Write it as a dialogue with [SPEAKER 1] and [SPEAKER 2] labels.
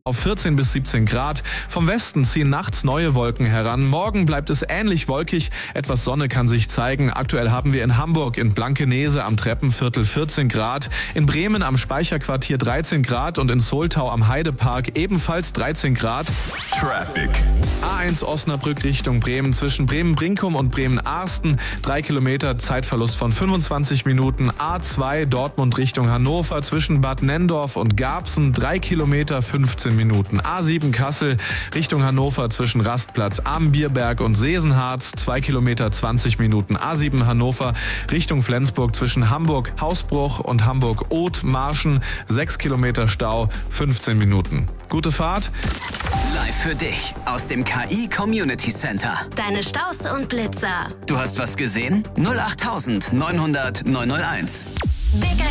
[SPEAKER 1] auf 14 bis 17 Grad. Vom Westen ziehen nachts neue Wolken heran. Morgen bleibt es ähnlich wolkig. Etwas Sonne kann sich zeigen. Aktuell haben wir in Hamburg in Blankenese am Treppenviertel 14 Grad, in Bremen am Speicherquartier 13 Grad und in Soltau am Heidepark ebenfalls 13 Grad.
[SPEAKER 2] Traffic.
[SPEAKER 1] A1 Osnabrück Richtung Bremen zwischen Bremen-Brinkum und Bremen-Arsten 3 Kilometer, Zeitverlust von 25 Minuten. A2 Dortmund Richtung Hannover zwischen Bad Nenndorf und Garbsen 3 Kilometer, 15 Minuten. A7 Kassel Richtung Hannover zwischen Rastplatz am Bierberg und Sesenharz 2 Kilometer, 20 Minuten. A7 Hannover Richtung Flensburg zwischen Hamburg Hausbruch und Hamburg Oth-Marschen 6 Kilometer Stau, 15 Minuten. Gute Fahrt.
[SPEAKER 3] Live für dich aus dem KI Community Center.
[SPEAKER 4] Deine Staus und Blitzer.
[SPEAKER 3] Du hast was gesehen? 08900 901.